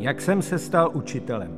Jak jsem se stal učitelem?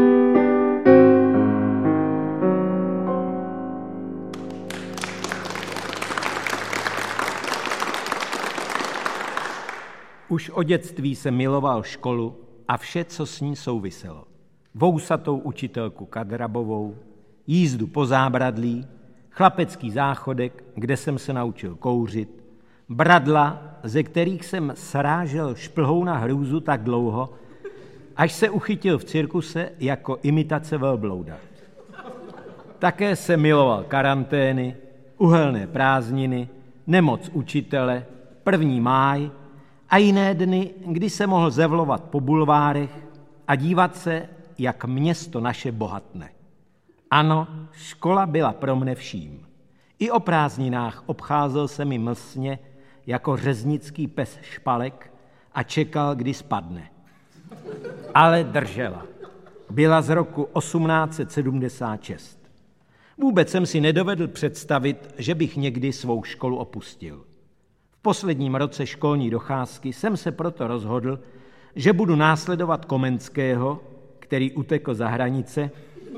Už od dětství jsem miloval školu a vše, co s ní souviselo. Vousatou učitelku Kadrabovou, jízdu po zábradlí, chlapecký záchodek, kde jsem se naučil kouřit, bradla, ze kterých jsem srážel šplhou na hrůzu tak dlouho, až se uchytil v cirkuse jako imitace velblouda. Také jsem miloval karantény, uhelné prázdniny, nemoc učitele, 1. máj a jiné dny, kdy se mohl zevlovat po bulvárech a dívat se, jak město naše bohatne. Ano, škola byla pro mne vším. I o prázdninách obcházel se mi mlsně jako řeznický pes Špalek a čekal, kdy spadne. Ale držela. Byla z roku 1876. Vůbec jsem si nedovedl představit, že bych někdy svou školu opustil. V posledním roce školní docházky jsem se proto rozhodl, že budu následovat Komenského, který utekl za hranice,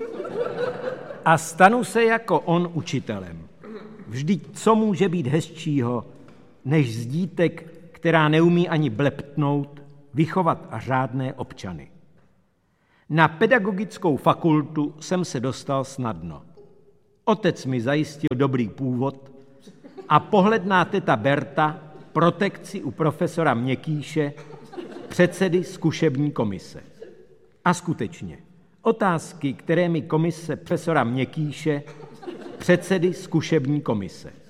a stanu se jako on učitelem. Vždyť co může být hezčího, než z dítek, která neumí ani bleptnout, vychovat řádné občany. Na pedagogickou fakultu jsem se dostal snadno. Otec mi zajistil dobrý původ a pohledná teta Berta protekci u profesora Měkýše, předsedy zkušební komise. A skutečně, otázky, které mi komise profesora Měkýše, předsedy zkušební komise.